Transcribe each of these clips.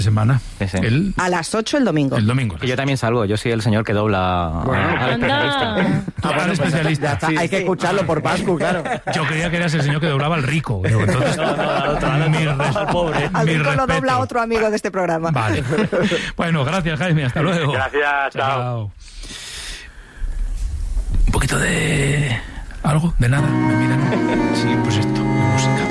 semana. Sí. A las 8 el domingo. El domingo. Y yo también salgo, yo soy el señor que dobla al especialista. Al especialista. Ya está, hay que escucharlo por Pascu, claro. Yo creía que eras el señor que doblaba al rico. Digo, entonces, al pobre. Al rico lo dobla otro amigo de este programa. Vale. Bueno, gracias, Jaime. Hasta luego. Gracias, chao. Un poquito de... ¿Algo? ¿De nada? ¿Me miran? Sí, pues esto, de música.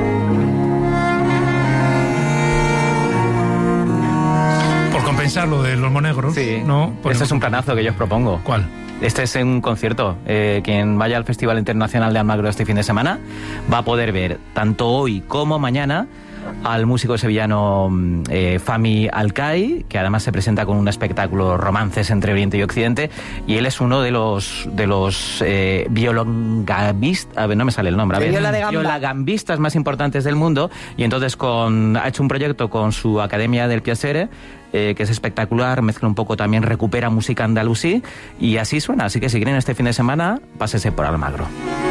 Por compensar lo de los monegros, Sí. ¿no? Este es un planazo que yo os propongo. ¿Cuál? Este es un concierto. Quien vaya al Festival Internacional de Almagro este fin de semana va a poder ver tanto hoy como mañana al músico sevillano Fahmi Alcai, que además se presenta con un espectáculo romances entre Oriente y Occidente, y él es uno de los violongambistas, a ver, no me sale el nombre, violagambistas más importantes del mundo, y entonces ha hecho un proyecto con su Academia del Piacere, que es espectacular, mezcla un poco también, recupera música andalusí, y así suena. Así que si quieren este fin de semana, pásese por Almagro.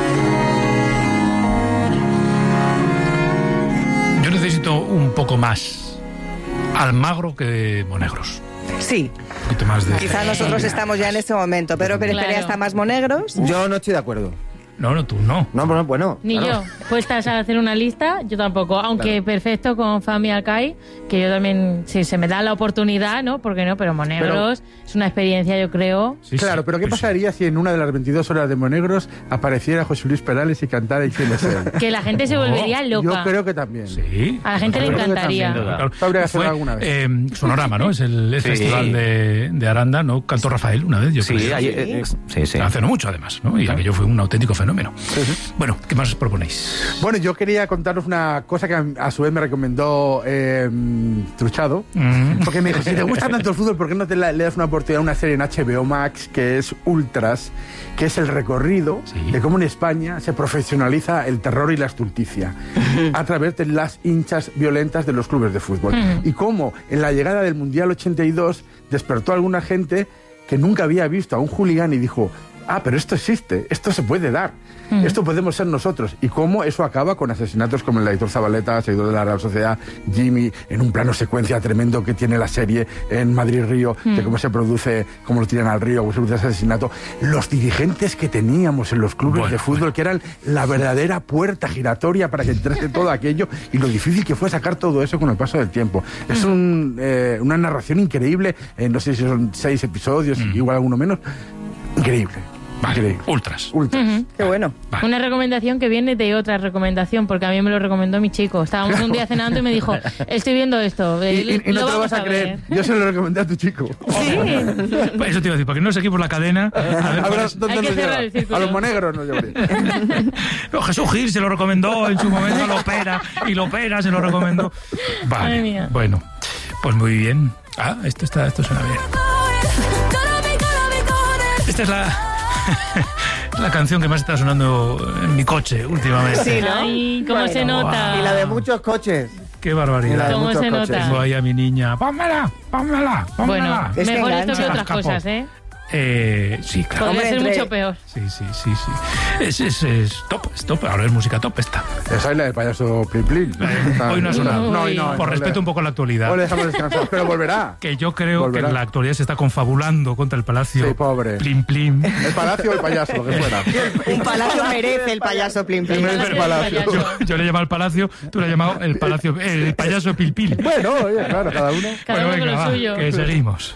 Yo necesito un poco más Almagro que Monegros. Sí. Un poquito más de... Quizá nosotros estamos ya en este momento, pero Pérez Perea está más Monegros. Yo no estoy de acuerdo. No, tú no. No, bueno. Ni claro. yo. Puestas a hacer una lista, yo tampoco. Aunque perfecto con Fahmi Alcai, que yo también, si se me da la oportunidad, ¿no? ¿Por qué no? Pero Monegros es una experiencia, yo creo. Sí, claro, pero ¿qué pasaría si en una de las 22 horas de Monegros apareciera José Luis Perales y cantara ¿Y quién es él? Que la gente se volvería loca. Yo creo que también. Sí. A la gente le encantaría. Claro. Habría que hacerlo alguna vez. Sonorama, ¿no? Es el festival de Aranda, ¿no? Cantó Rafael una vez, yo creo. Sí. Hace no mucho, además, ¿no? Y aquello fue un auténtico fenómeno. Bueno, ¿qué más proponéis? Bueno, yo quería contaros una cosa que a su vez me recomendó Truchado, porque me dijo, si te gusta tanto el fútbol, ¿por qué no le das una oportunidad a una serie en HBO Max que es Ultras, que es el recorrido de cómo en España se profesionaliza el terror y la estulticia a través de las hinchas violentas de los clubes de fútbol? Y cómo en la llegada del Mundial 82 despertó a alguna gente que nunca había visto a un hooligan y dijo, pero esto existe, esto se puede dar, esto podemos ser nosotros. Y cómo eso acaba con asesinatos como el de Aitor Zabaleta, seguidor de la Real Sociedad, Jimmy, en un plano secuencia tremendo que tiene la serie en Madrid-Río, de cómo se produce, cómo lo tiran al río, cómo se produce ese asesinato. Los dirigentes que teníamos en los clubes de fútbol, que eran la verdadera puerta giratoria para que entrase todo aquello, y lo difícil que fue sacar todo eso con el paso del tiempo. Es una narración increíble, no sé si son 6 episodios, igual alguno menos. Increíble. Vale. Ultras. Qué bueno. Vale. Una recomendación que viene de otra recomendación, porque a mí me lo recomendó mi chico. Estábamos un día cenando y me dijo, estoy viendo esto. Y no te lo vas a creer. Yo se lo recomendé a tu chico. Sí. Pues eso te iba a decir, para que no seguimos la cadena. A ver, ¿dónde nos lleva? A los monegros nos llevaría. No, Jesús Gil se lo recomendó en su momento, lo opera, se lo recomendó. Vale. Bueno, pues muy bien. Esto suena bien. Esta es la canción que más está sonando en mi coche últimamente. Sí, ¿no? Ay, cómo se nota. Y la de muchos coches. Qué barbaridad. ¿Cómo se nota? Tengo ahí a mi niña. Pónmela. Bueno, Es que mejor esto engancha. que otras cosas, ¿eh? Sí, claro. Podría ser mucho peor. Sí. Es top. Ahora es música top esta. Esa es la del payaso Plin Plin. Hoy no ha sonado. No. Por respeto un poco a la actualidad. Hoy le dejamos descansar, pero volverá. Que yo creo que la actualidad se está confabulando contra el palacio. Sí, pobre. Plin Plin. El palacio o el payaso, lo que fuera. Un palacio merece el payaso Plin Plin. El palacio. Yo le he llamado el palacio, tú le has llamado el palacio, el payaso Pil Pil. Bueno, oye, claro, cada uno. Cada uno con lo suyo. Que seguimos.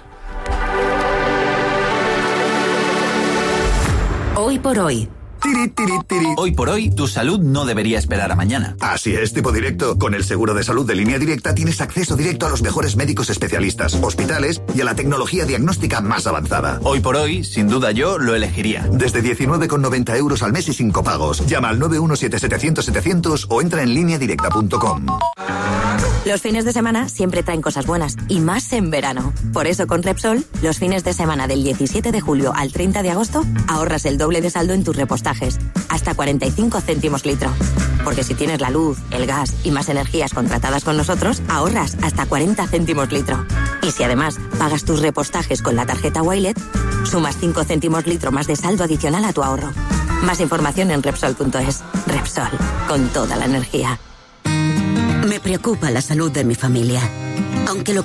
Hoy por hoy. Tiri, tiri, tiri. Hoy por hoy, tu salud no debería esperar a mañana. Así es, Tipo Directo. Con el seguro de salud de Línea Directa tienes acceso directo a los mejores médicos especialistas, hospitales y a la tecnología diagnóstica más avanzada. Hoy por hoy, sin duda yo lo elegiría. Desde 19,90 € al mes y sin copagos. Llama al 917-700-700 o entra en lineadirecta.com. Los fines de semana siempre traen cosas buenas, y más en verano. Por eso con Repsol, los fines de semana del 17 de julio al 30 de agosto, ahorras el doble de saldo en tus repostajes, hasta 45 céntimos litro. Porque si tienes la luz, el gas y más energías contratadas con nosotros, ahorras hasta 40 céntimos litro. Y si además pagas tus repostajes con la tarjeta Wilet, sumas 5 céntimos litro más de saldo adicional a tu ahorro. Más información en Repsol.es. Repsol, con toda la energía. Me preocupa la salud de mi familia. Aunque lo